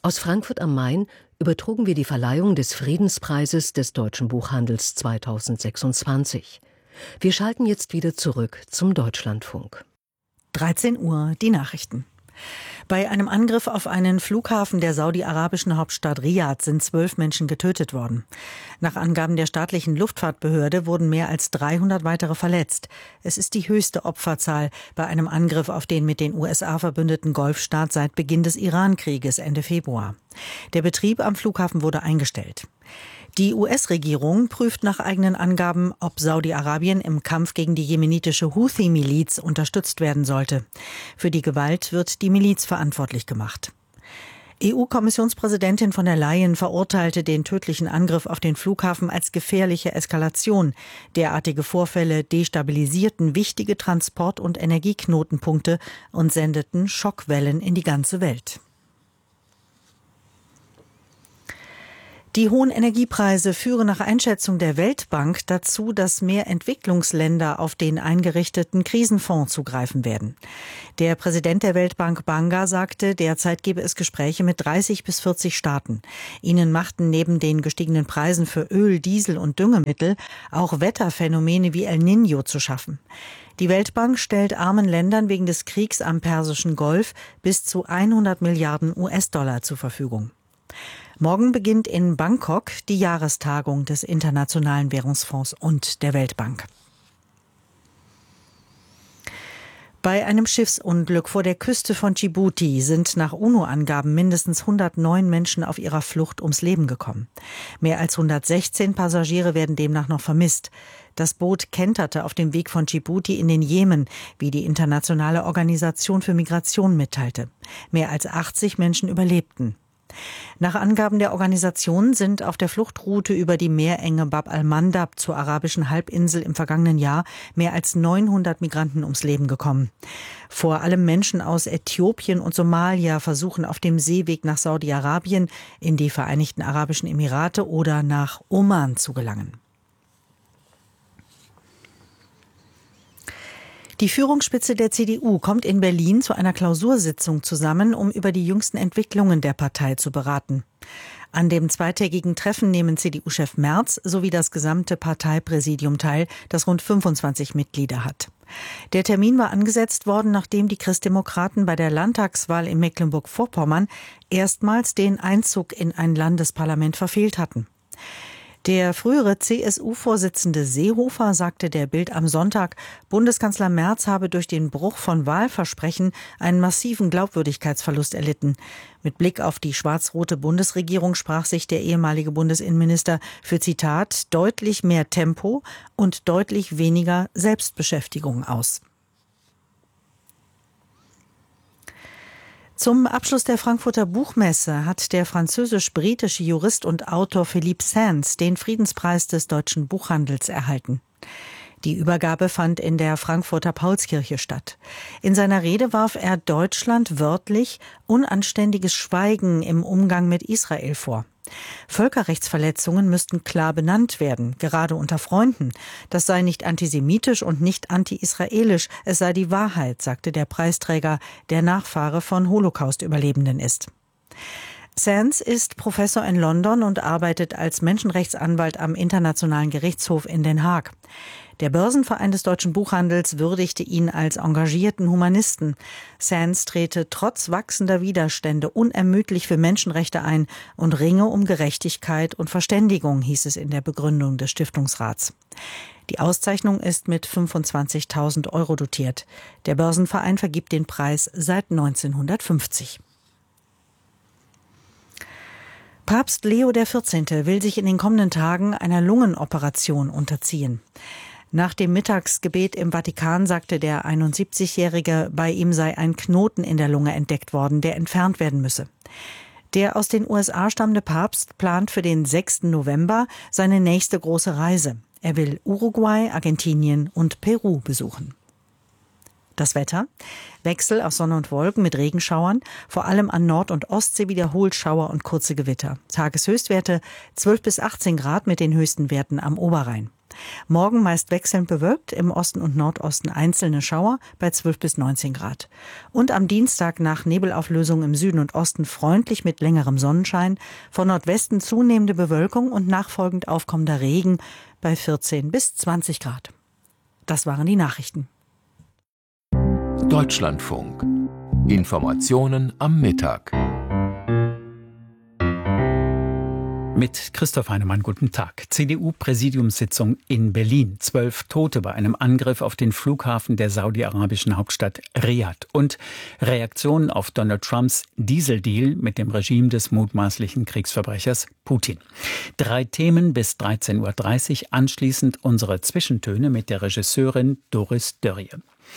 Aus Frankfurt am Main übertrugen wir die Verleihung des Friedenspreises des deutschen Buchhandels 2026. Wir schalten jetzt wieder zurück zum Deutschlandfunk. 13 Uhr, die Nachrichten. Bei einem Angriff auf einen Flughafen der saudi-arabischen Hauptstadt Riad sind 12 Menschen getötet worden. Nach Angaben der staatlichen Luftfahrtbehörde wurden mehr als 300 weitere verletzt. Es ist die höchste Opferzahl bei einem Angriff auf den mit den USA verbündeten Golfstaat seit Beginn des Iran-Krieges Ende Februar. Der Betrieb am Flughafen wurde eingestellt. Die US-Regierung prüft nach eigenen Angaben, ob Saudi-Arabien im Kampf gegen die jemenitische Houthi-Miliz unterstützt werden sollte. Für die Gewalt wird die Miliz verantwortlich gemacht. EU-Kommissionspräsidentin von der Leyen verurteilte den tödlichen Angriff auf den Flughafen als gefährliche Eskalation. Derartige Vorfälle destabilisierten wichtige Transport- und Energieknotenpunkte und sendeten Schockwellen in die ganze Welt. Die hohen Energiepreise führen nach Einschätzung der Weltbank dazu, dass mehr Entwicklungsländer auf den eingerichteten Krisenfonds zugreifen werden. Der Präsident der Weltbank Banga sagte, derzeit gebe es Gespräche mit 30 bis 40 Staaten. Ihnen machten neben den gestiegenen Preisen für Öl, Diesel und Düngemittel auch Wetterphänomene wie El Niño zu schaffen. Die Weltbank stellt armen Ländern wegen des Kriegs am Persischen Golf bis zu 100 Milliarden US-Dollar zur Verfügung. Morgen beginnt in Bangkok die Jahrestagung des Internationalen Währungsfonds und der Weltbank. Bei einem Schiffsunglück vor der Küste von Dschibuti sind nach UNO-Angaben mindestens 109 Menschen auf ihrer Flucht ums Leben gekommen. Mehr als 116 Passagiere werden demnach noch vermisst. Das Boot kenterte auf dem Weg von Dschibuti in den Jemen, wie die Internationale Organisation für Migration mitteilte. Mehr als 80 Menschen überlebten. Nach Angaben der Organisation sind auf der Fluchtroute über die Meerenge Bab al-Mandab zur arabischen Halbinsel im vergangenen Jahr mehr als 900 Migranten ums Leben gekommen. Vor allem Menschen aus Äthiopien und Somalia versuchen auf dem Seeweg nach Saudi-Arabien, in die Vereinigten Arabischen Emirate oder nach Oman zu gelangen. Die Führungsspitze der CDU kommt in Berlin zu einer Klausursitzung zusammen, um über die jüngsten Entwicklungen der Partei zu beraten. An dem zweitägigen Treffen nehmen CDU-Chef Merz sowie das gesamte Parteipräsidium teil, das rund 25 Mitglieder hat. Der Termin war angesetzt worden, nachdem die Christdemokraten bei der Landtagswahl in Mecklenburg-Vorpommern erstmals den Einzug in ein Landesparlament verfehlt hatten. Der frühere CSU-Vorsitzende Seehofer sagte der Bild am Sonntag, Bundeskanzler Merz habe durch den Bruch von Wahlversprechen einen massiven Glaubwürdigkeitsverlust erlitten. Mit Blick auf die schwarz-rote Bundesregierung sprach sich der ehemalige Bundesinnenminister für, Zitat, deutlich mehr Tempo und deutlich weniger Selbstbeschäftigung aus. Zum Abschluss der Frankfurter Buchmesse hat der französisch-britische Jurist und Autor Philippe Sands den Friedenspreis des deutschen Buchhandels erhalten. Die Übergabe fand in der Frankfurter Paulskirche statt. In seiner Rede warf er Deutschland wörtlich unanständiges Schweigen im Umgang mit Israel vor. Völkerrechtsverletzungen müssten klar benannt werden, gerade unter Freunden. Das sei nicht antisemitisch und nicht anti-israelisch, es sei die Wahrheit, sagte der Preisträger, der Nachfahre von Holocaust-Überlebenden ist. Sands ist Professor in London und arbeitet als Menschenrechtsanwalt am Internationalen Gerichtshof in Den Haag. Der Börsenverein des deutschen Buchhandels würdigte ihn als engagierten Humanisten. Sands trete trotz wachsender Widerstände unermüdlich für Menschenrechte ein und ringe um Gerechtigkeit und Verständigung, hieß es in der Begründung des Stiftungsrats. Die Auszeichnung ist mit 25.000 € dotiert. Der Börsenverein vergibt den Preis seit 1950. Papst Leo XIV. Will sich in den kommenden Tagen einer Lungenoperation unterziehen. Nach dem Mittagsgebet im Vatikan sagte der 71-Jährige, bei ihm sei ein Knoten in der Lunge entdeckt worden, der entfernt werden müsse. Der aus den USA stammende Papst plant für den 6. November seine nächste große Reise. Er will Uruguay, Argentinien und Peru besuchen. Das Wetter: Wechsel aus Sonne und Wolken mit Regenschauern, vor allem an Nord- und Ostsee wiederholt Schauer und kurze Gewitter. Tageshöchstwerte 12 bis 18 Grad mit den höchsten Werten am Oberrhein. Morgen meist wechselnd bewölkt, im Osten und Nordosten einzelne Schauer bei 12 bis 19 Grad. Und am Dienstag nach Nebelauflösung im Süden und Osten freundlich mit längerem Sonnenschein, von Nordwesten zunehmende Bewölkung und nachfolgend aufkommender Regen bei 14 bis 20 Grad. Das waren die Nachrichten. Deutschlandfunk. Informationen am Mittag. Mit Christoph Heinemann, guten Tag. CDU-Präsidiumssitzung in Berlin. 12 Tote bei einem Angriff auf den Flughafen der saudi-arabischen Hauptstadt Riad. Und Reaktionen auf Donald Trumps Dieseldeal mit dem Regime des mutmaßlichen Kriegsverbrechers Putin. 3 Themen bis 13.30 Uhr. Anschließend unsere Zwischentöne mit der Regisseurin Doris Dörrie.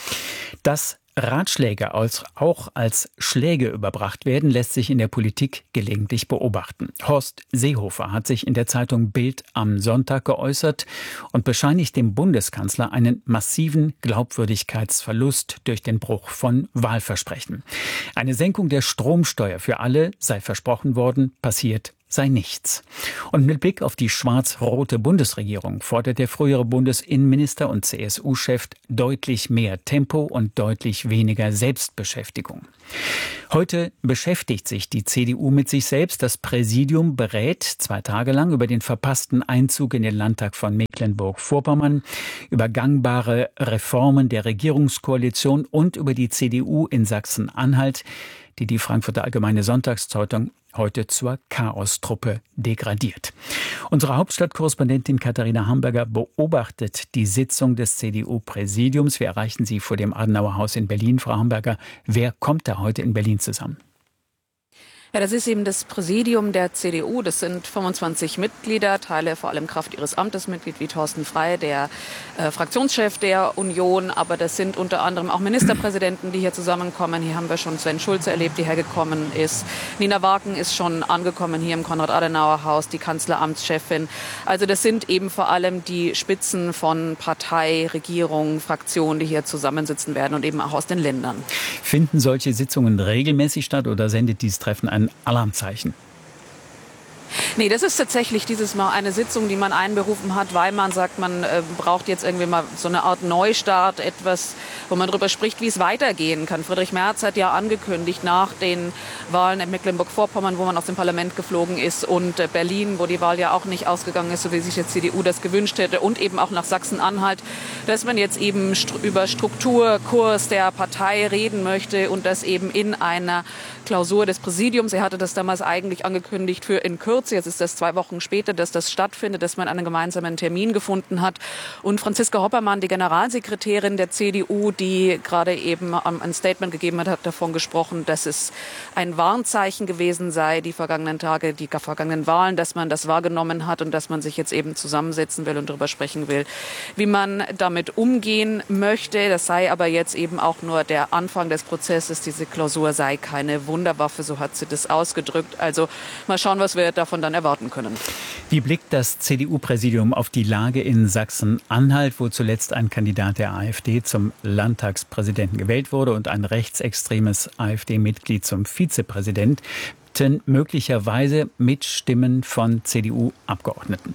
Dass Ratschläge auch als Schläge überbracht werden, lässt sich in der Politik gelegentlich beobachten. Horst Seehofer hat sich in der Zeitung Bild am Sonntag geäußert und bescheinigt dem Bundeskanzler einen massiven Glaubwürdigkeitsverlust durch den Bruch von Wahlversprechen. Eine Senkung der Stromsteuer für alle sei versprochen worden, passiert sei nichts. Und mit Blick auf die schwarz-rote Bundesregierung fordert der frühere Bundesinnenminister und CSU-Chef deutlich mehr Tempo und deutlich weniger Selbstbeschäftigung. Heute beschäftigt sich die CDU mit sich selbst. Das Präsidium berät 2 Tage lang über den verpassten Einzug in den Landtag von Mecklenburg-Vorpommern, über gangbare Reformen der Regierungskoalition und über die CDU in Sachsen-Anhalt, die die Frankfurter Allgemeine Sonntagszeitung heute zur Chaostruppe degradiert. Unsere Hauptstadtkorrespondentin Katharina Hamburger beobachtet die Sitzung des CDU-Präsidiums. Wir erreichen sie vor dem Adenauer Haus in Berlin. Frau Hamburger, wer kommt da heute in Berlin zusammen? Ja, das ist eben das Präsidium der CDU. Das sind 25 Mitglieder, Teile vor allem Kraft ihres Amtes Mitglied wie Thorsten Frey, der Fraktionschef der Union. Aber das sind unter anderem auch Ministerpräsidenten, die hier zusammenkommen. Hier haben wir schon Sven Schulze erlebt, die hergekommen ist. Nina Wagen ist schon angekommen hier im Konrad-Adenauer-Haus, die Kanzleramtschefin. Also das sind eben vor allem die Spitzen von Partei, Regierung, Fraktionen, die hier zusammensitzen werden und eben auch aus den Ländern. Finden solche Sitzungen regelmäßig statt oder sendet dieses Treffen ein Alarmzeichen? Nee, das ist tatsächlich dieses Mal eine Sitzung, die man einberufen hat, weil man sagt, man braucht jetzt irgendwie mal so eine Art Neustart, etwas, wo man darüber spricht, wie es weitergehen kann. Friedrich Merz hat ja angekündigt, nach den Wahlen in Mecklenburg-Vorpommern, wo man aus dem Parlament geflogen ist, und Berlin, wo die Wahl ja auch nicht ausgegangen ist, so wie sich die CDU das gewünscht hätte, und eben auch nach Sachsen-Anhalt, dass man jetzt eben über Strukturkurs der Partei reden möchte und das eben in einer Klausur des Präsidiums. Er hatte das damals eigentlich angekündigt für in Kürze. Jetzt ist das 2 Wochen später, dass das stattfindet, dass man einen gemeinsamen Termin gefunden hat. Und Franziska Hoppermann, die Generalsekretärin der CDU, die gerade eben ein Statement gegeben hat davon gesprochen, dass es ein Warnzeichen gewesen sei, die vergangenen Tage, die vergangenen Wahlen, dass man das wahrgenommen hat und dass man sich jetzt eben zusammensetzen will und darüber sprechen will, wie man damit umgehen möchte. Das sei aber jetzt eben auch nur der Anfang des Prozesses. Diese Klausur sei keine Wunderwaffe, so hat sie das ausgedrückt. Also mal schauen, was wir davon dann erwarten können. Wie blickt das CDU-Präsidium auf die Lage in Sachsen-Anhalt, wo zuletzt ein Kandidat der AfD zum Landtagspräsidenten gewählt wurde und ein rechtsextremes AfD-Mitglied zum Vizepräsidenten, möglicherweise mit Stimmen von CDU-Abgeordneten?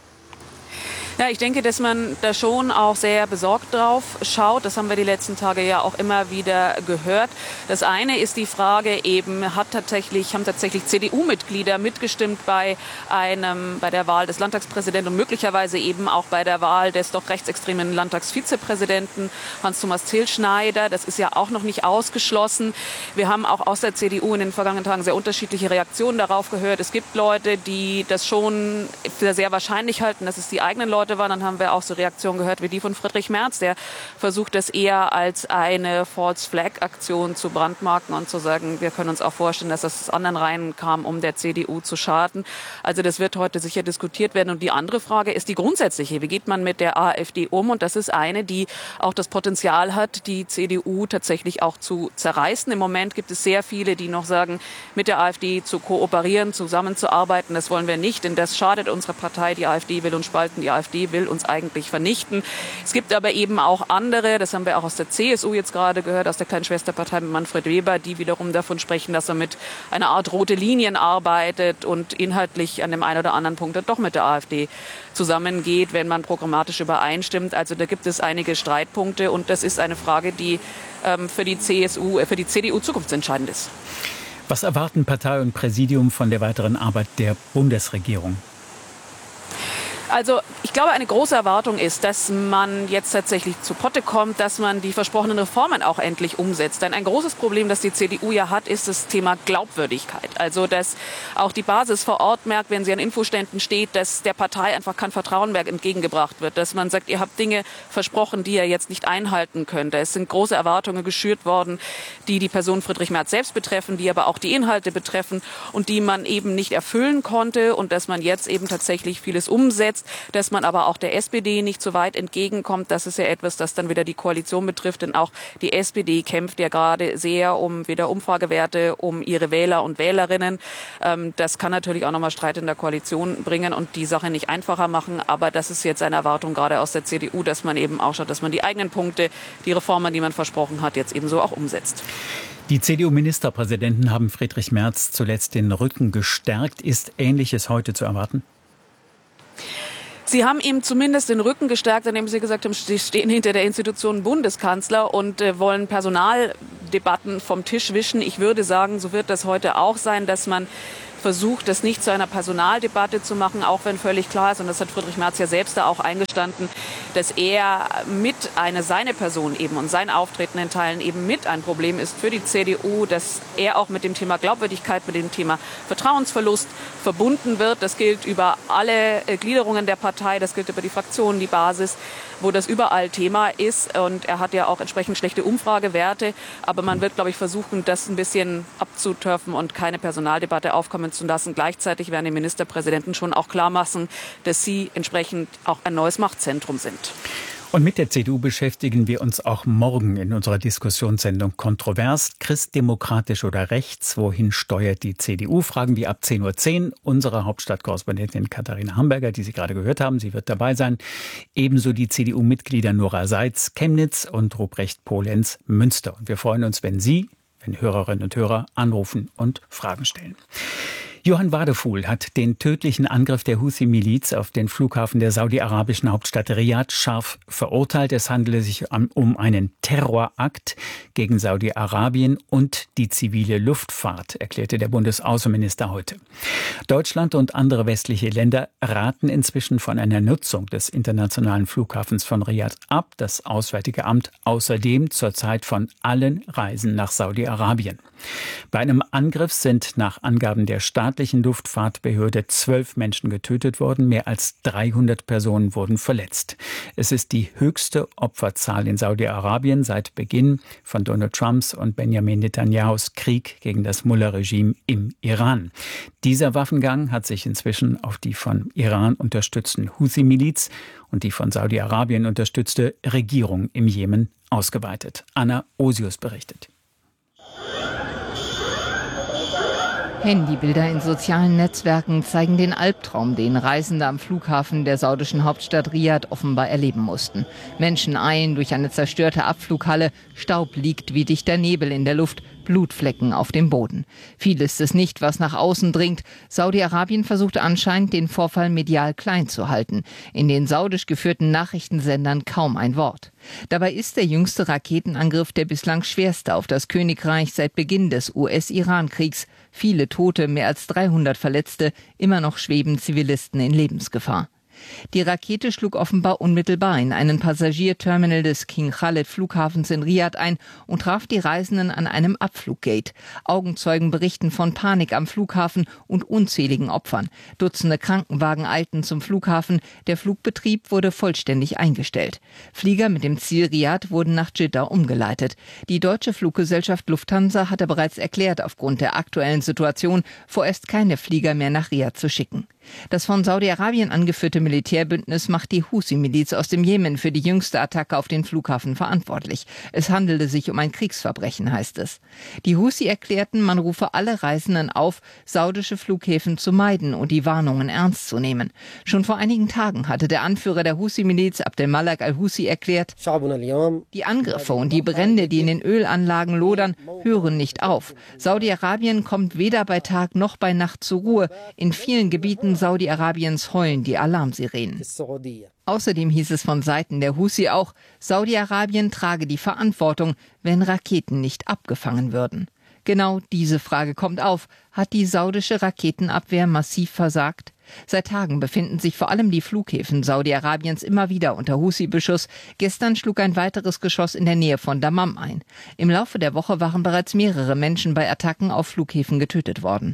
Ja, ich denke, dass man da schon auch sehr besorgt drauf schaut. Das haben wir die letzten Tage ja auch immer wieder gehört. Das eine ist die Frage eben, haben tatsächlich CDU-Mitglieder mitgestimmt bei der Wahl des Landtagspräsidenten und möglicherweise eben auch bei der Wahl des doch rechtsextremen Landtagsvizepräsidenten Hans-Thomas Tilschneider. Das ist ja auch noch nicht ausgeschlossen. Wir haben auch aus der CDU in den vergangenen Tagen sehr unterschiedliche Reaktionen darauf gehört. Es gibt Leute, die das schon für sehr wahrscheinlich halten, dass es die eigenen Leute waren. Dann haben wir auch so Reaktionen gehört wie die von Friedrich Merz, der versucht, das eher als eine False-Flag-Aktion zu brandmarken und zu sagen, wir können uns auch vorstellen, dass das aus anderen Reihen kam, um der CDU zu schaden. Also das wird heute sicher diskutiert werden. Und die andere Frage ist die grundsätzliche. Wie geht man mit der AfD um? Und das ist eine, die auch das Potenzial hat, die CDU tatsächlich auch zu zerreißen. Im Moment gibt es sehr viele, die noch sagen, mit der AfD zu kooperieren, zusammenzuarbeiten. Das wollen wir nicht, denn das schadet unserer Partei. Die AfD will uns spalten, die AfD AfD will uns eigentlich vernichten. Es gibt aber eben auch andere, das haben wir auch aus der CSU jetzt gerade gehört, aus der kleinen Schwesterpartei mit Manfred Weber, die wiederum davon sprechen, dass er mit einer Art rote Linien arbeitet und inhaltlich an dem einen oder anderen Punkt dann doch mit der AfD zusammengeht, wenn man programmatisch übereinstimmt. Also da gibt es einige Streitpunkte und das ist eine Frage, die für die CDU zukunftsentscheidend ist. Was erwarten Partei und Präsidium von der weiteren Arbeit der Bundesregierung? Also ich glaube, eine große Erwartung ist, dass man jetzt tatsächlich zu Potte kommt, dass man die versprochenen Reformen auch endlich umsetzt. Denn ein großes Problem, das die CDU ja hat, ist das Thema Glaubwürdigkeit. Also dass auch die Basis vor Ort merkt, wenn sie an Infoständen steht, dass der Partei einfach kein Vertrauen mehr entgegengebracht wird. Dass man sagt, ihr habt Dinge versprochen, die ihr jetzt nicht einhalten könnt. Es sind große Erwartungen geschürt worden, die Person Friedrich Merz selbst betreffen, die aber auch die Inhalte betreffen und die man eben nicht erfüllen konnte und dass man jetzt eben tatsächlich vieles umsetzt. Dass man aber auch der SPD nicht so weit entgegenkommt. Das ist ja etwas, das dann wieder die Koalition betrifft. Denn auch die SPD kämpft ja gerade sehr um wieder Umfragewerte, um ihre Wähler und Wählerinnen. Das kann natürlich auch nochmal Streit in der Koalition bringen und die Sache nicht einfacher machen. Aber das ist jetzt eine Erwartung gerade aus der CDU, dass man eben auch schaut, dass man die eigenen Punkte, die Reformen, die man versprochen hat, jetzt ebenso auch umsetzt. Die CDU-Ministerpräsidenten haben Friedrich Merz zuletzt den Rücken gestärkt. Ist Ähnliches heute zu erwarten? Sie haben ihm zumindest den Rücken gestärkt, indem Sie gesagt haben, Sie stehen hinter der Institution Bundeskanzler und wollen Personaldebatten vom Tisch wischen. Ich würde sagen, so wird das heute auch sein, dass man versucht, das nicht zu einer Personaldebatte zu machen, auch wenn völlig klar ist, und das hat Friedrich Merz ja selbst da auch eingestanden, dass er seine Person eben und sein Auftreten in Teilen eben mit ein Problem ist für die CDU, dass er auch mit dem Thema Glaubwürdigkeit, mit dem Thema Vertrauensverlust verbunden wird. Das gilt über alle Gliederungen der Partei, das gilt über die Fraktionen, die Basis, wo das überall Thema ist. Und er hat ja auch entsprechend schlechte Umfragewerte. Aber man wird, glaube ich, versuchen, das ein bisschen abzuturfen und keine Personaldebatte aufkommen zu lassen. Gleichzeitig werden die Ministerpräsidenten schon auch klar machen, dass sie entsprechend auch ein neues Machtzentrum sind. Und mit der CDU beschäftigen wir uns auch morgen in unserer Diskussionssendung Kontrovers. Christdemokratisch oder rechts? Wohin steuert die CDU? Fragen wir ab 10:10 Uhr. Unsere Hauptstadtkorrespondentin Katharina Hamburger, die Sie gerade gehört haben, sie wird dabei sein. Ebenso die CDU-Mitglieder Nora Seitz, Chemnitz und Ruprecht Polenz, Münster. Und wir freuen uns, wenn Hörerinnen und Hörer anrufen und Fragen stellen. Johann Wadefuhl hat den tödlichen Angriff der Houthi-Miliz auf den Flughafen der saudi-arabischen Hauptstadt Riad scharf verurteilt. Es handele sich um einen Terrorakt gegen Saudi-Arabien und die zivile Luftfahrt, erklärte der Bundesaußenminister heute. Deutschland und andere westliche Länder raten inzwischen von einer Nutzung des internationalen Flughafens von Riad ab. Das Auswärtige Amt außerdem zurzeit von allen Reisen nach Saudi-Arabien. Bei einem Angriff sind nach Angaben der staatlichen Luftfahrtbehörde 12 Menschen getötet worden, mehr als 300 Personen wurden verletzt. Es ist die höchste Opferzahl in Saudi-Arabien seit Beginn von Donald Trumps und Benjamin Netanyahus Krieg gegen das Mullah-Regime im Iran. Dieser Waffengang hat sich inzwischen auf die von Iran unterstützten Houthi-Miliz und die von Saudi-Arabien unterstützte Regierung im Jemen ausgeweitet. Anna Osius berichtet. Handybilder in sozialen Netzwerken zeigen den Albtraum, den Reisende am Flughafen der saudischen Hauptstadt Riad offenbar erleben mussten. Menschen eilen durch eine zerstörte Abflughalle, Staub liegt wie dichter Nebel in der Luft, Blutflecken auf dem Boden. Viel ist es nicht, was nach außen dringt. Saudi-Arabien versucht anscheinend, den Vorfall medial klein zu halten. In den saudisch geführten Nachrichtensendern kaum ein Wort. Dabei ist der jüngste Raketenangriff der bislang schwerste auf das Königreich seit Beginn des US-Iran-Kriegs. Viele Tote, mehr als 300 Verletzte, immer noch schweben Zivilisten in Lebensgefahr. Die Rakete schlug offenbar unmittelbar in einen Passagierterminal des King Khaled Flughafens in Riad ein und traf die Reisenden an einem Abfluggate. Augenzeugen berichten von Panik am Flughafen und unzähligen Opfern. Dutzende Krankenwagen eilten zum Flughafen. Der Flugbetrieb wurde vollständig eingestellt. Flieger mit dem Ziel Riad wurden nach Jeddah umgeleitet. Die deutsche Fluggesellschaft Lufthansa hatte bereits erklärt, aufgrund der aktuellen Situation vorerst keine Flieger mehr nach Riad zu schicken. Das von Saudi-Arabien angeführte Militärbündnis macht die Husi-Miliz aus dem Jemen für die jüngste Attacke auf den Flughafen verantwortlich. Es handelte sich um ein Kriegsverbrechen, heißt es. Die Husi erklärten, man rufe alle Reisenden auf, saudische Flughäfen zu meiden und die Warnungen ernst zu nehmen. Schon vor einigen Tagen hatte der Anführer der Husi-Miliz, Abdelmalek al-Husi, erklärt, die Angriffe und die Brände, die in den Ölanlagen lodern, hören nicht auf. Saudi-Arabien kommt weder bei Tag noch bei Nacht zur Ruhe. In vielen Gebieten Saudi-Arabiens heulen die Alarmsirenen. Außerdem hieß es von Seiten der Husi auch, Saudi-Arabien trage die Verantwortung, wenn Raketen nicht abgefangen würden. Genau diese Frage kommt auf. Hat die saudische Raketenabwehr massiv versagt? Seit Tagen befinden sich vor allem die Flughäfen Saudi-Arabiens immer wieder unter Husi-Beschuss. Gestern schlug ein weiteres Geschoss in der Nähe von Dammam ein. Im Laufe der Woche waren bereits mehrere Menschen bei Attacken auf Flughäfen getötet worden.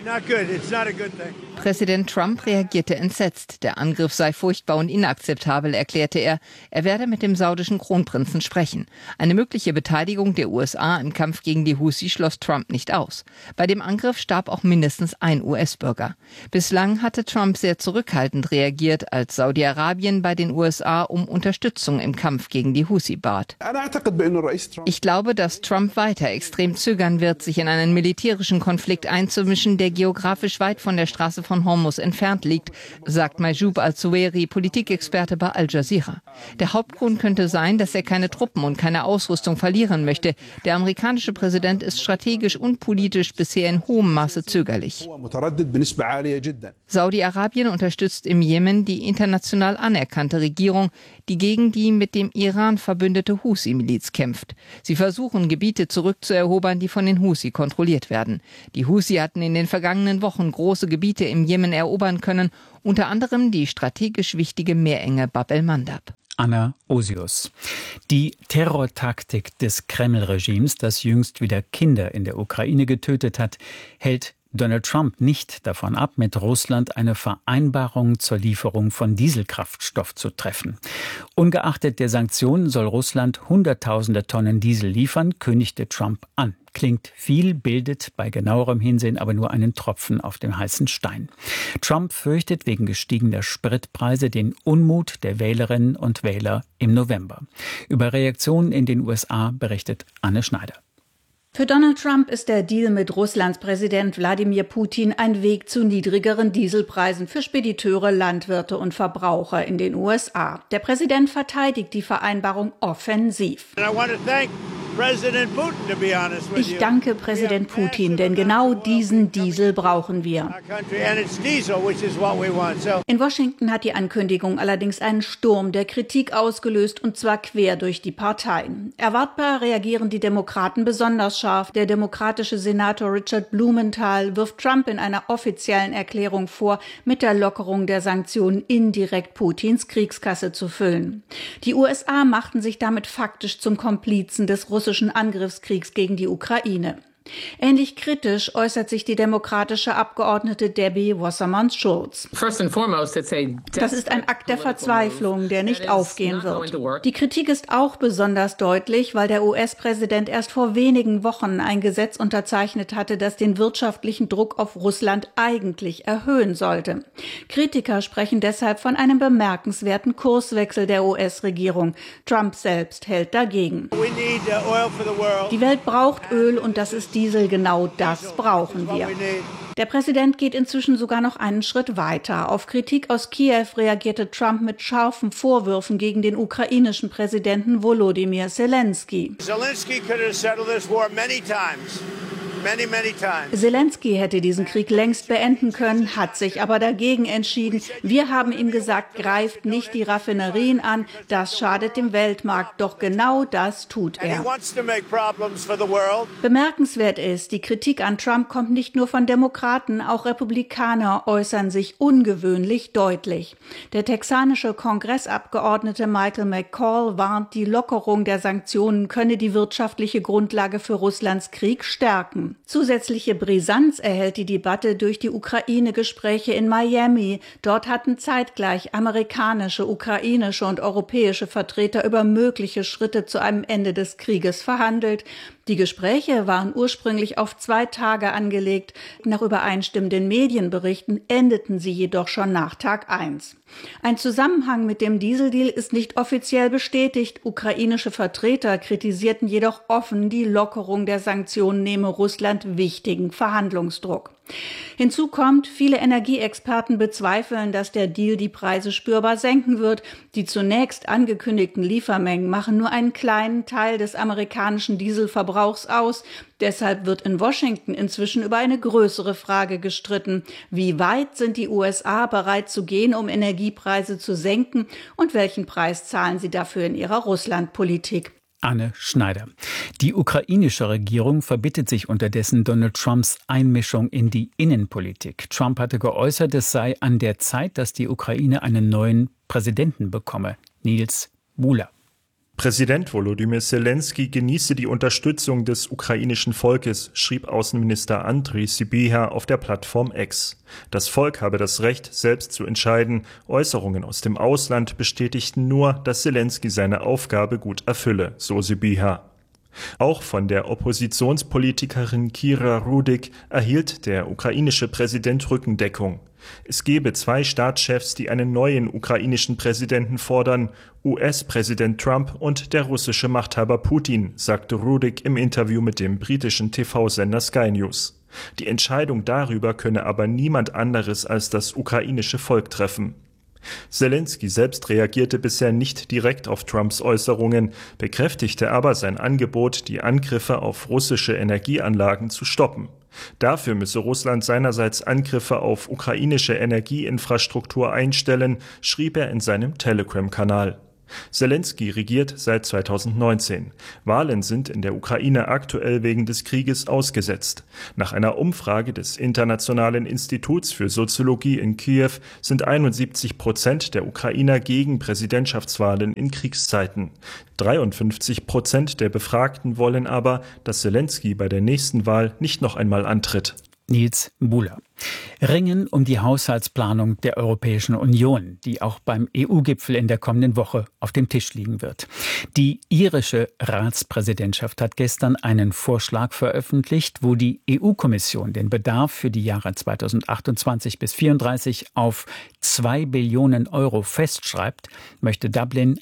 Präsident Trump reagierte entsetzt. Der Angriff sei furchtbar und inakzeptabel, erklärte er. Er werde mit dem saudischen Kronprinzen sprechen. Eine mögliche Beteiligung der USA im Kampf gegen die Husi schloss Trump nicht aus. Bei dem Angriff starb auch mindestens ein US-Bürger. Bislang hatte Trump sehr zurückhaltend reagiert, als Saudi-Arabien bei den USA um Unterstützung im Kampf gegen die Husi bat. Ich glaube, dass Trump weiter extrem zögern wird, sich in einen militärischen Konflikt einzumischen, der geografisch weit von der Straße von Hormuz entfernt liegt, sagt Majoub al-Zuwairi, Politikexperte bei Al Jazeera. Der Hauptgrund könnte sein, dass er keine Truppen und keine Ausrüstung verlieren möchte. Der amerikanische Präsident ist strategisch und politisch bisher in hohem Maße zögerlich. Saudi-Arabien unterstützt im Jemen die international anerkannte Regierung, die gegen die mit dem Iran verbündete Husi-Miliz kämpft. Sie versuchen, Gebiete zurückzuerobern, die von den Husi kontrolliert werden. Die Husi hatten in den vergangenen Wochen große Gebiete im Jemen erobern können, unter anderem die strategisch wichtige Meerenge Bab el-Mandab. Anna Osius. Die Terrortaktik des Kreml-Regimes, das jüngst wieder Kinder in der Ukraine getötet hat, hält Donald Trump nicht davon ab, mit Russland eine Vereinbarung zur Lieferung von Dieselkraftstoff zu treffen. Ungeachtet der Sanktionen soll Russland Hunderttausende Tonnen Diesel liefern, kündigte Trump an. Klingt viel, bildet bei genauerem Hinsehen aber nur einen Tropfen auf dem heißen Stein. Trump fürchtet wegen gestiegener Spritpreise den Unmut der Wählerinnen und Wähler im November. Über Reaktionen in den USA berichtet Anne Schneider. Für Donald Trump ist der Deal mit Russlands Präsident Wladimir Putin ein Weg zu niedrigeren Dieselpreisen für Spediteure, Landwirte und Verbraucher in den USA. Der Präsident verteidigt die Vereinbarung offensiv. Ich danke Präsident Putin, denn genau diesen Diesel brauchen wir. In Washington hat die Ankündigung allerdings einen Sturm der Kritik ausgelöst, und zwar quer durch die Parteien. Erwartbar reagieren die Demokraten besonders scharf. Der demokratische Senator Richard Blumenthal wirft Trump in einer offiziellen Erklärung vor, mit der Lockerung der Sanktionen indirekt Putins Kriegskasse zu füllen. Die USA machten sich damit faktisch zum Komplizen des russischen Angriffskriegs gegen die Ukraine. Ähnlich kritisch äußert sich die demokratische Abgeordnete Debbie Wasserman-Schulz. Das ist ein Akt der Verzweiflung, der nicht aufgehen wird. Die Kritik ist auch besonders deutlich, weil der US-Präsident erst vor wenigen Wochen ein Gesetz unterzeichnet hatte, das den wirtschaftlichen Druck auf Russland eigentlich erhöhen sollte. Kritiker sprechen deshalb von einem bemerkenswerten Kurswechsel der US-Regierung. Trump selbst hält dagegen. Die Welt braucht Öl, und das ist Diesel, genau das brauchen wir. Der Präsident geht inzwischen sogar noch einen Schritt weiter. Auf Kritik aus Kiew reagierte Trump mit scharfen Vorwürfen gegen den ukrainischen Präsidenten Volodymyr Zelensky. Zelensky hätte diesen Krieg längst beenden können, hat sich aber dagegen entschieden. Wir haben ihm gesagt, greift nicht die Raffinerien an, das schadet dem Weltmarkt. Doch genau das tut er. Bemerkenswert ist, die Kritik an Trump kommt nicht nur von Demokraten, auch Republikaner äußern sich ungewöhnlich deutlich. Der texanische Kongressabgeordnete Michael McCall warnt, die Lockerung der Sanktionen könne die wirtschaftliche Grundlage für Russlands Krieg stärken. Zusätzliche Brisanz erhält die Debatte durch die Ukraine-Gespräche in Miami. Dort hatten zeitgleich amerikanische, ukrainische und europäische Vertreter über mögliche Schritte zu einem Ende des Krieges verhandelt. Die Gespräche waren ursprünglich auf 2 Tage angelegt. Nach übereinstimmenden Medienberichten endeten sie jedoch schon nach Tag 1. Ein Zusammenhang mit dem Dieseldeal ist nicht offiziell bestätigt. Ukrainische Vertreter kritisierten jedoch offen, die Lockerung der Sanktionen nehme Russland wichtigen Verhandlungsdruck. Hinzu kommt, viele Energieexperten bezweifeln, dass der Deal die Preise spürbar senken wird. Die zunächst angekündigten Liefermengen machen nur einen kleinen Teil des amerikanischen Dieselverbrauchs aus. Deshalb wird in Washington inzwischen über eine größere Frage gestritten. Wie weit sind die USA bereit zu gehen, um Energiepreise zu senken? Und welchen Preis zahlen sie dafür in ihrer Russlandpolitik? Anne Schneider. Die ukrainische Regierung verbittet sich unterdessen Donald Trumps Einmischung in die Innenpolitik. Trump hatte geäußert, es sei an der Zeit, dass die Ukraine einen neuen Präsidenten bekomme. Nils Buhler. Präsident Volodymyr Zelensky genieße die Unterstützung des ukrainischen Volkes, schrieb Außenminister Andriy Sybiha auf der Plattform X. Das Volk habe das Recht, selbst zu entscheiden. Äußerungen aus dem Ausland bestätigten nur, dass Zelensky seine Aufgabe gut erfülle, so Sybiha. Auch von der Oppositionspolitikerin Kira Rudik erhielt der ukrainische Präsident Rückendeckung. Es gebe 2 Staatschefs, die einen neuen ukrainischen Präsidenten fordern, US-Präsident Trump und der russische Machthaber Putin, sagte Rudik im Interview mit dem britischen TV-Sender Sky News. Die Entscheidung darüber könne aber niemand anderes als das ukrainische Volk treffen. Zelensky selbst reagierte bisher nicht direkt auf Trumps Äußerungen, bekräftigte aber sein Angebot, die Angriffe auf russische Energieanlagen zu stoppen. Dafür müsse Russland seinerseits Angriffe auf ukrainische Energieinfrastruktur einstellen, schrieb er in seinem Telegram-Kanal. Zelensky regiert seit 2019. Wahlen sind in der Ukraine aktuell wegen des Krieges ausgesetzt. Nach einer Umfrage des Internationalen Instituts für Soziologie in Kiew sind 71% der Ukrainer gegen Präsidentschaftswahlen in Kriegszeiten. 53% der Befragten wollen aber, dass Zelensky bei der nächsten Wahl nicht noch einmal antritt. Nils Buhler. Ringen um die Haushaltsplanung der Europäischen Union, die auch beim EU-Gipfel in der kommenden Woche auf dem Tisch liegen wird. Die irische Ratspräsidentschaft hat gestern einen Vorschlag veröffentlicht, wo die EU-Kommission den Bedarf für die Jahre 2028 bis 2034 auf 2 Billionen Euro festschreibt, möchte Dublin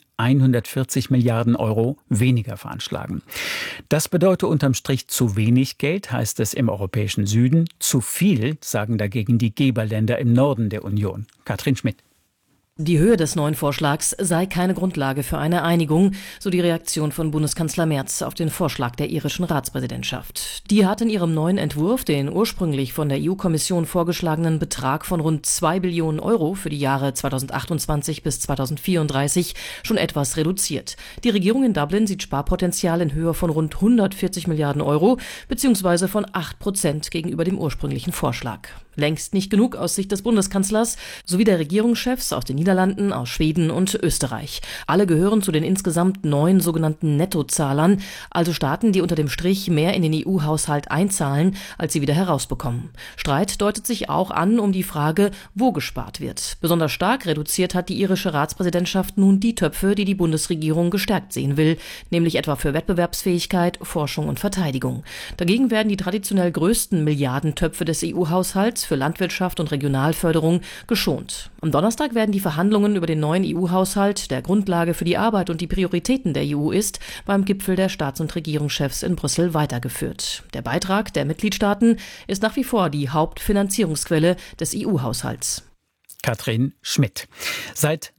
140 Milliarden Euro weniger veranschlagen. Das bedeutet unterm Strich zu wenig Geld, heißt es im europäischen Süden. Zu viel, sagen dagegen die Geberländer im Norden der Union. Katrin Schmidt. Die Höhe des neuen Vorschlags sei keine Grundlage für eine Einigung, so die Reaktion von Bundeskanzler Merz auf den Vorschlag der irischen Ratspräsidentschaft. Die hat in ihrem neuen Entwurf den ursprünglich von der EU-Kommission vorgeschlagenen Betrag von rund 2 Billionen Euro für die Jahre 2028 bis 2034 schon etwas reduziert. Die Regierung in Dublin sieht Sparpotenzial in Höhe von rund 140 Milliarden Euro bzw. von 8% gegenüber dem ursprünglichen Vorschlag. Längst nicht genug aus Sicht des Bundeskanzlers sowie der Regierungschefs aus den Niederlanden, aus Schweden und Österreich. Alle gehören zu den insgesamt 9 sogenannten Nettozahlern, also Staaten, die unter dem Strich mehr in den EU-Haushalt einzahlen, als sie wieder herausbekommen. Streit deutet sich auch an um die Frage, wo gespart wird. Besonders stark reduziert hat die irische Ratspräsidentschaft nun die Töpfe, die die Bundesregierung gestärkt sehen will, nämlich etwa für Wettbewerbsfähigkeit, Forschung und Verteidigung. Dagegen werden die traditionell größten Milliardentöpfe des EU-Haushalts für Landwirtschaft und Regionalförderung geschont. Am Donnerstag werden die Verhandlungen über den neuen EU-Haushalt, der Grundlage für die Arbeit und die Prioritäten der EU ist, beim Gipfel der Staats- und Regierungschefs in Brüssel weitergeführt. Der Beitrag der Mitgliedstaaten ist nach wie vor die Hauptfinanzierungsquelle des EU-Haushalts. Katrin Schmidt. Seit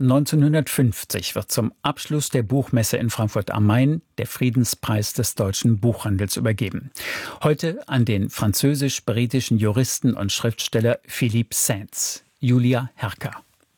1950 wird zum Abschluss der Buchmesse in Frankfurt am Main der Friedenspreis des deutschen Buchhandels übergeben. Heute an den französisch-britischen Juristen und Schriftsteller Philippe Sands. Julia Herker.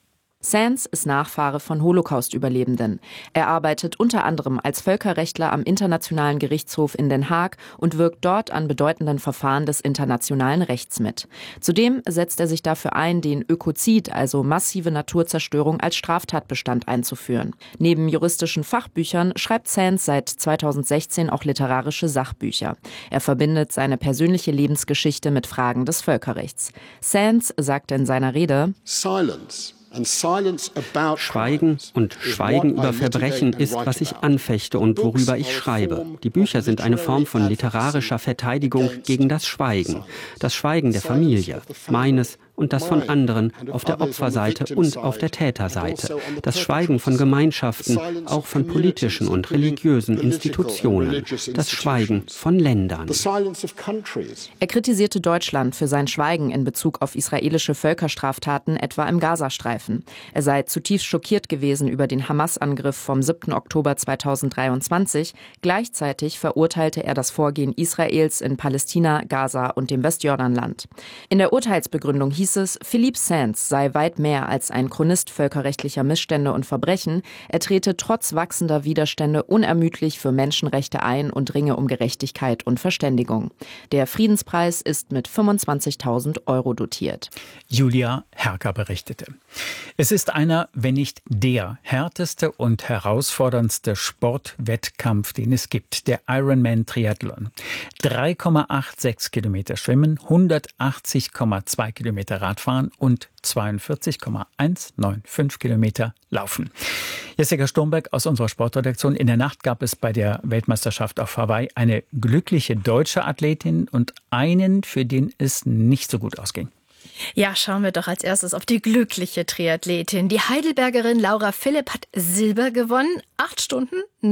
Sands ist Nachfahre von Holocaust-Überlebenden. Er arbeitet unter anderem als Völkerrechtler am Internationalen Gerichtshof in Den Haag und wirkt dort an bedeutenden Verfahren des internationalen Rechts mit. Zudem setzt er sich dafür ein, den Ökozid, also massive Naturzerstörung, als Straftatbestand einzuführen. Neben juristischen Fachbüchern schreibt Sands seit 2016 auch literarische Sachbücher. Er verbindet seine persönliche Lebensgeschichte mit Fragen des Völkerrechts. Sands sagte in seiner Rede: Silence Schweigen und Schweigen über Verbrechen ist, was ich anfechte und worüber ich schreibe. Die Bücher sind eine Form von literarischer Verteidigung gegen das Schweigen. Das Schweigen der Familie, meines und das von anderen, auf der Opferseite und auf der Täterseite. Das Schweigen von Gemeinschaften, auch von politischen und religiösen Institutionen. Das Schweigen von Ländern. Er kritisierte Deutschland für sein Schweigen in Bezug auf israelische Völkerstraftaten, etwa im Gazastreifen. Er sei zutiefst schockiert gewesen über den Hamas-Angriff vom 7. Oktober 2023. Gleichzeitig verurteilte er das Vorgehen Israels in Palästina, Gaza und dem Westjordanland. In der Urteilsbegründung hieß es, Philippe Sands sei weit mehr als ein Chronist völkerrechtlicher Missstände und Verbrechen. Er trete trotz wachsender Widerstände unermüdlich für Menschenrechte ein und ringe um Gerechtigkeit und Verständigung. Der Friedenspreis ist mit 25.000 € dotiert. Julia Herker berichtete. Es ist einer, wenn nicht der härteste und herausforderndste Sportwettkampf, den es gibt, der Ironman Triathlon. 3,86 Kilometer Schwimmen, 180,2 Kilometer Radfahren und 42,195 Kilometer Laufen. Jessica Sturmberg aus unserer Sportredaktion. In der Nacht gab es bei der Weltmeisterschaft auf Hawaii eine glückliche deutsche Athletin und einen, für den es nicht so gut ausging. Ja, schauen wir doch als erstes auf die glückliche Triathletin. Die Heidelbergerin Laura Philipp hat Silber gewonnen. 8 Stunden,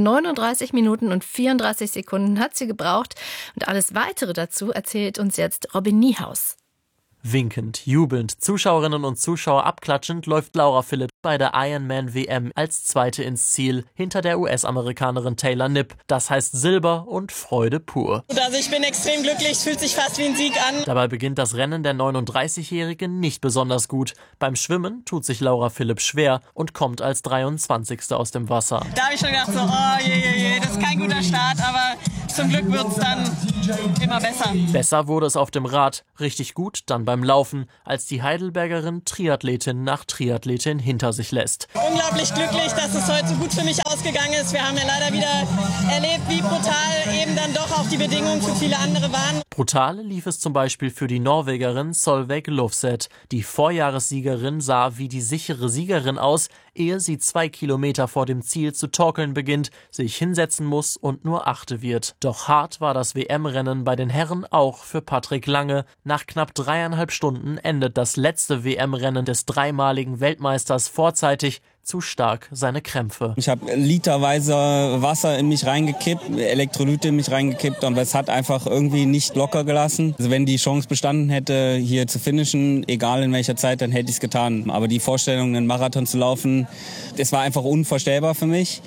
39 Minuten und 34 Sekunden hat sie gebraucht. Und alles Weitere dazu erzählt uns jetzt Robin Niehaus. Winkend, jubelnd, Zuschauerinnen und Zuschauer abklatschend läuft Laura Philipp bei der Ironman WM als Zweite ins Ziel, hinter der US-Amerikanerin Taylor Knipp. Das heißt Silber und Freude pur. Also ich bin extrem glücklich, es fühlt sich fast wie ein Sieg an. Dabei beginnt das Rennen der 39-Jährigen nicht besonders gut. Beim Schwimmen tut sich Laura Philipp schwer und kommt als 23. aus dem Wasser. Da habe ich schon gedacht, so, oh je, das ist kein guter Start, aber zum Glück wird es dann immer besser. Besser wurde es auf dem Rad, richtig gut dann beim Laufen, als die Heidelbergerin Triathletin nach Triathletin hinter sich lässt. Unglaublich glücklich, dass es heute so gut für mich ausgegangen ist. Wir haben ja leider wieder erlebt, wie brutal eben dann doch auch die Bedingungen für viele andere waren. Brutal lief es zum Beispiel für die Norwegerin Solveig Lofseth. Die Vorjahressiegerin sah wie die sichere Siegerin aus, ehe sie 2 Kilometer vor dem Ziel zu torkeln beginnt, sich hinsetzen muss und nur 8. wird. Doch hart war das WM-Rennen bei den Herren auch für Patrick Lange. Nach knapp 3,5 Stunden endet das letzte WM-Rennen des dreimaligen Weltmeisters vorzeitig. Zu stark seine Krämpfe. Ich habe literweise Wasser in mich reingekippt, Elektrolyte in mich reingekippt, aber es hat einfach irgendwie nicht locker gelassen. Also wenn die Chance bestanden hätte, hier zu finishen, egal in welcher Zeit, dann hätte ich es getan. Aber die Vorstellung, einen Marathon zu laufen, das war einfach unvorstellbar für mich.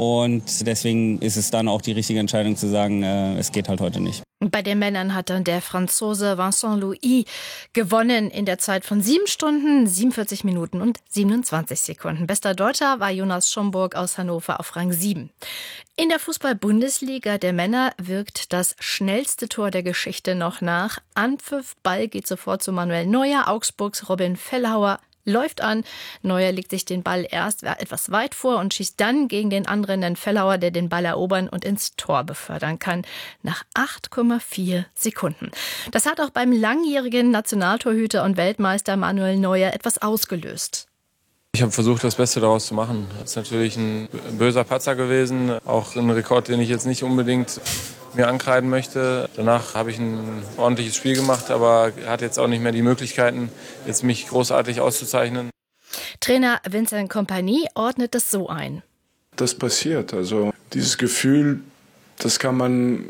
Und deswegen ist es dann auch die richtige Entscheidung zu sagen, es geht halt heute nicht. Bei den Männern hat dann der Franzose Vincent Louis gewonnen in der Zeit von 7 Stunden, 47 Minuten und 27 Sekunden. Bester Deutscher war Jonas Schomburg aus Hannover auf Rang 7. In der Fußball-Bundesliga der Männer wirkt das schnellste Tor der Geschichte noch nach. Anpfiff, Ball geht sofort zu Manuel Neuer, Augsburgs Robin Fellhauer läuft an. Neuer legt sich den Ball erst etwas weit vor und schießt dann gegen den anderen Fellhauer, der den Ball erobern und ins Tor befördern kann. Nach 8,4 Sekunden. Das hat auch beim langjährigen Nationaltorhüter und Weltmeister Manuel Neuer etwas ausgelöst. Ich habe versucht, das Beste daraus zu machen. Das ist natürlich ein böser Patzer gewesen. Auch ein Rekord, den ich jetzt nicht unbedingt mir ankreiden möchte. Danach habe ich ein ordentliches Spiel gemacht, aber hat jetzt auch nicht mehr die Möglichkeiten, jetzt mich großartig auszuzeichnen. Trainer Vincent Kompany ordnet es so ein. Das passiert. Also dieses Gefühl, das kann man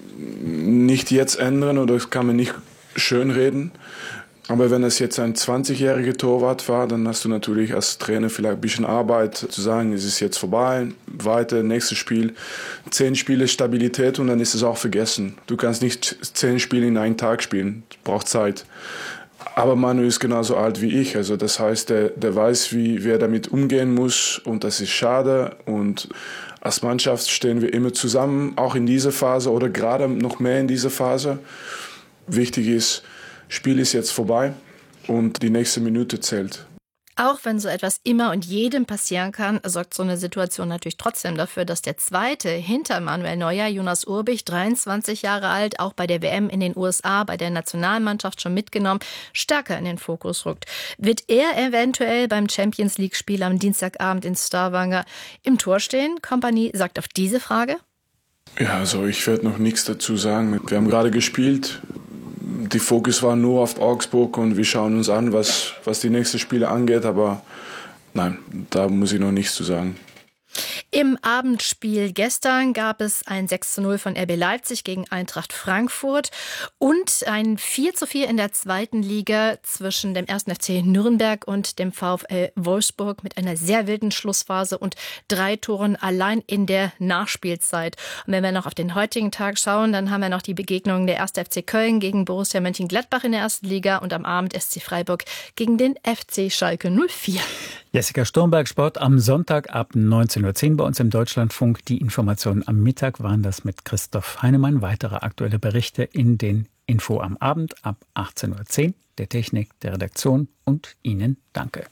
nicht jetzt ändern oder das kann man nicht schönreden. Aber wenn es jetzt ein 20-jähriger Torwart war, dann hast du natürlich als Trainer vielleicht ein bisschen Arbeit zu sagen, es ist jetzt vorbei, weiter, nächstes Spiel. 10 Spiele Stabilität und dann ist es auch vergessen. Du kannst nicht 10 Spiele in einem Tag spielen, das braucht Zeit. Aber Manu ist genauso alt wie ich, also das heißt, der weiß, wie er damit umgehen muss und das ist schade. Und als Mannschaft stehen wir immer zusammen, auch in dieser Phase oder gerade noch mehr in dieser Phase. Wichtig ist, Spiel ist jetzt vorbei und die nächste Minute zählt. Auch wenn so etwas immer und jedem passieren kann, sorgt so eine Situation natürlich trotzdem dafür, dass der Zweite hinter Manuel Neuer, Jonas Urbich, 23 Jahre alt, auch bei der WM in den USA, bei der Nationalmannschaft schon mitgenommen, stärker in den Fokus rückt. Wird er eventuell beim Champions-League-Spiel am Dienstagabend in Stavanger im Tor stehen? Kompanie sagt auf diese Frage: Ja, also ich werde noch nichts dazu sagen. Wir haben gerade gespielt. Die Fokus war nur auf Augsburg und wir schauen uns an, was die nächsten Spiele angeht. Aber nein, da muss ich noch nichts zu sagen. Im Abendspiel gestern gab es ein 6:0 von RB Leipzig gegen Eintracht Frankfurt und ein 4:4 in der zweiten Liga zwischen dem 1. FC Nürnberg und dem VfL Wolfsburg mit einer sehr wilden Schlussphase und 3 Toren allein in der Nachspielzeit. Und wenn wir noch auf den heutigen Tag schauen, dann haben wir noch die Begegnung der 1. FC Köln gegen Borussia Mönchengladbach in der ersten Liga und am Abend SC Freiburg gegen den FC Schalke 04. Jessica Sturmberg, Sport am Sonntag ab 19:10 Uhr bei uns im Deutschlandfunk. Die Informationen am Mittag waren das mit Christoph Heinemann. Weitere aktuelle Berichte in den Info am Abend ab 18:10 Uhr. Der Technik, der Redaktion und Ihnen danke.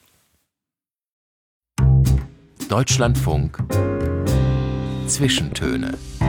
Deutschlandfunk Zwischentöne.